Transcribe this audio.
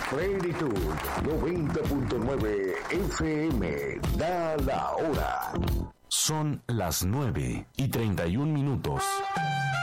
Plenitud 90.9 FM. Da la hora. Son las 9:31.